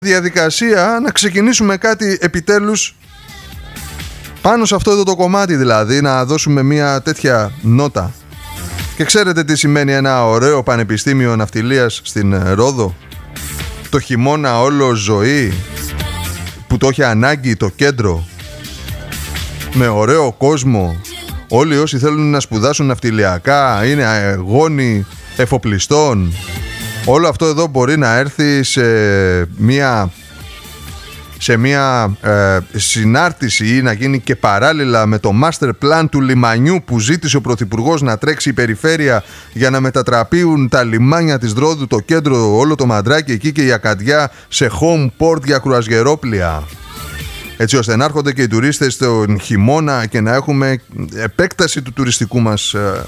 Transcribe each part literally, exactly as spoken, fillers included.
διαδικασία να ξεκινήσουμε κάτι επιτέλους πάνω σε αυτό εδώ το κομμάτι, δηλαδή να δώσουμε μια τέτοια νότα. Και ξέρετε τι σημαίνει ένα ωραίο πανεπιστήμιο ναυτιλίας στην Ρόδο? Το χειμώνα όλο ζωή που το έχει ανάγκη το κέντρο, με ωραίο κόσμο. Όλοι όσοι θέλουν να σπουδάσουν ναυτιλιακά, είναι γόνοι εφοπλιστών, όλο αυτό εδώ μπορεί να έρθει σε μια, σε μια ε, συνάρτηση ή να γίνει και παράλληλα με το master plan του λιμανιού που ζήτησε ο Πρωθυπουργός να τρέξει η περιφέρεια για να μετατραπείουν τα λιμάνια της Ρόδου, το κέντρο, όλο το Μαντράκι εκεί και η Ακαντιά σε home port για κρουαζιερόπλια, έτσι ώστε να έρχονται και οι τουρίστες τον χειμώνα και να έχουμε επέκταση του τουριστικού μας, ε,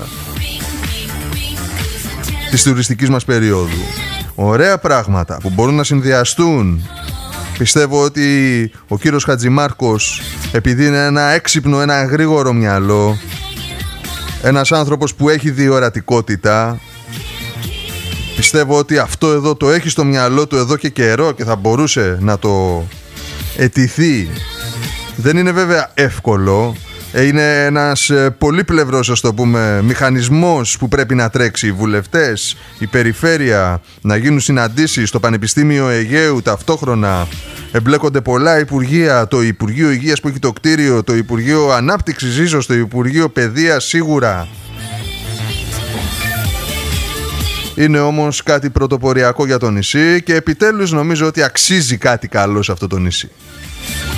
της τουριστικής μας περίοδου. Ωραία πράγματα που μπορούν να συνδυαστούν. Πιστεύω ότι ο κύριος Χατζημάρκος, επειδή είναι ένα έξυπνο, ένα γρήγορο μυαλό, ένας άνθρωπος που έχει διορατικότητα, πιστεύω ότι αυτό εδώ το έχει στο μυαλό του εδώ και καιρό και θα μπορούσε να το αιτηθεί. Δεν είναι βέβαια εύκολο. Είναι ένας πολύπλευρος, ας το πούμε, μηχανισμός που πρέπει να τρέξει. Οι βουλευτές, η περιφέρεια, να γίνουν συναντήσεις στο Πανεπιστήμιο Αιγαίου ταυτόχρονα. Εμπλέκονται πολλά υπουργεία, το Υπουργείο Υγείας που έχει το κτίριο, το Υπουργείο Ανάπτυξης ίσως, το Υπουργείο Παιδείας σίγουρα. Είναι όμως κάτι πρωτοποριακό για το νησί και επιτέλους νομίζω ότι αξίζει κάτι καλό σε αυτό το νησί.